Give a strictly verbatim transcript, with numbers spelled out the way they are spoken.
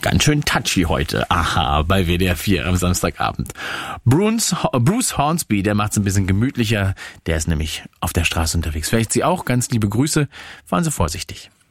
Ganz schön touchy heute. Aha, bei W D R vier am Samstagabend. Bruce, Bruce Hornsby, der macht's ein bisschen gemütlicher. Der ist nämlich auf der Straße unterwegs. Vielleicht Sie auch. Ganz liebe Grüße. Fahren Sie vorsichtig.